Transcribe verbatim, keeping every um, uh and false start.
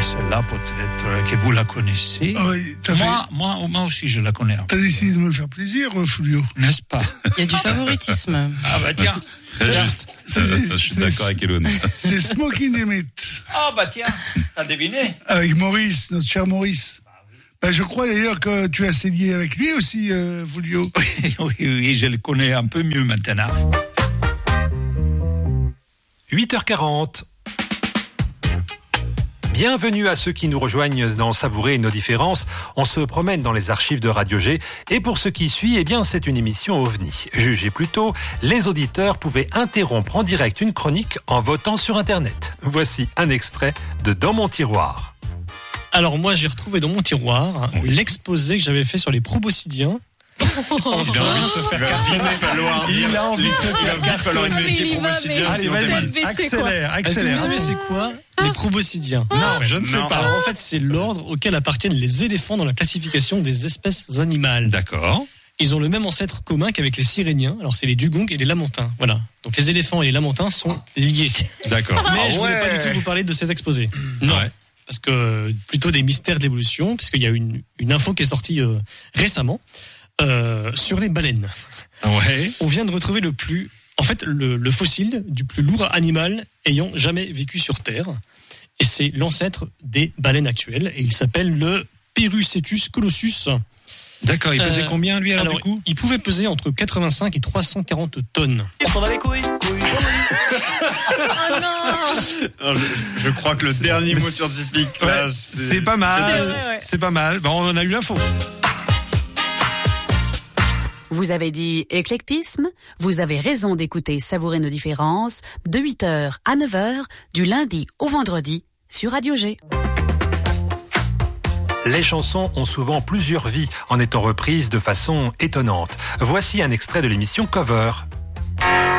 celle-là peut-être que vous la connaissez. Oui, t'as moi, fait... moi, moi aussi, je la connais. T'as décidé de me faire plaisir, Fulvio. N'est-ce pas? Il y a du favoritisme. Ah bah tiens. C'est juste. Des, Je suis des, d'accord avec Elon. C'est des smoking limits. Ah bah tiens, t'as deviné? Avec Maurice, notre cher Maurice. Ben, je crois d'ailleurs que tu as assez lié avec lui aussi, euh, Fulvio. Oui, oui, oui, je le connais un peu mieux maintenant. huit heures quarante. Bienvenue à ceux qui nous rejoignent dans Savourer nos différences. On se promène dans les archives de Radio G. Et pour ceux qui suivent, eh bien, c'est une émission OVNI. Jugez plutôt, les auditeurs pouvaient interrompre en direct une chronique en votant sur Internet. Voici un extrait de Dans mon tiroir. Alors moi, j'ai retrouvé dans mon tiroir Oui. l'exposé que j'avais fait sur les proboscidiens. Il a envie de se faire cartonner. Il a envie de se faire cartonner. Mais il y va, mais Allez, il vas-y, va le baisser, quoi. accélère, Est-ce que accélère. vous savez c'est quoi les proboscidiens? Non, je ne sais Non. pas. Alors en fait, c'est l'ordre auquel appartiennent les éléphants dans la classification des espèces animales. D'accord. Ils ont le même ancêtre commun qu'avec les siréniens. Alors c'est les dugongs et les lamentins. Voilà. Donc les éléphants et les lamentins sont liés. D'accord. Mais Ah je ne voulais ouais. pas du tout vous parler de cet exposé. Non. Ouais. Parce que plutôt des mystères de l'évolution, puisqu'il y a une, une info qui est sortie euh, récemment euh, sur les baleines. Ouais. On vient de retrouver le plus, en fait, le, le fossile du plus lourd animal ayant jamais vécu sur Terre. Et c'est l'ancêtre des baleines actuelles. Et il s'appelle le Perucetus colossus. D'accord. Il pesait Euh, combien, lui, alors, Alors, du coup? il pouvait peser entre quatre-vingt-cinq et trois cent quarante tonnes. Oh non. Non, je, je crois que le dernier mot scientifique, là, Ouais, c'est... c'est pas C'est mal. vrai, ouais. C'est pas mal. Bon, on en a eu l'info. Vous avez dit éclectisme, vous avez raison d'écouter Savourer nos différences de huit heures à neuf heures du lundi au vendredi sur Radio G. Les chansons ont souvent plusieurs vies en étant reprises de façon étonnante. Voici un extrait de l'émission Cover.